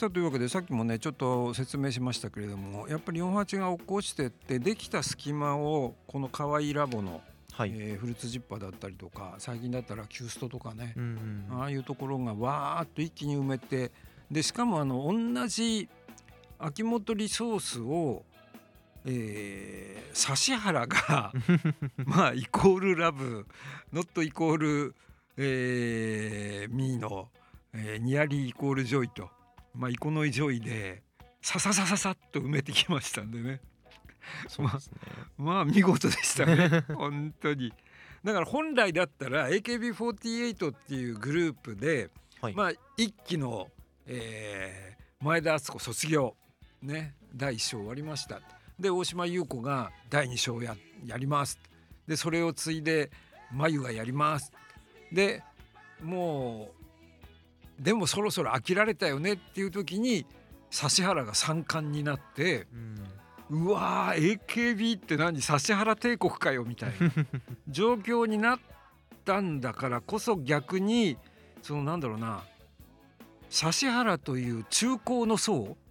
さというわけで、さっきもねちょっと説明しましたけれども、やっぱり48が起こしてってできた隙間をこの可愛いラボの、 はい。 フルーツジッパーだったりとか、最近だったらキューストとかね、 うんうん。 ああいうところがわーっと一気に埋めて、でしかも同じ秋元リソースを、指原がまあイコールラブノットイコール、ミーの、ニアリーイコールジョイと、まあイコノイジョイでさささささっと埋めてきましたんでね。 そうですね。 まあ見事でしたね本当に。だから本来だったら AKB48 っていうグループで、 はい。 まあ一期の、前田敦子卒業ね、第1章終わりました。で大島優子が第2章やります。でそれを継いで真由がやります。でもうでもそろそろ飽きられたよねっていう時に指原が三冠になって、 うん。 うわー AKB って何、指原帝国かよみたいな状況になったんだからこそ、逆にそのなんだろうな、指原という中高の層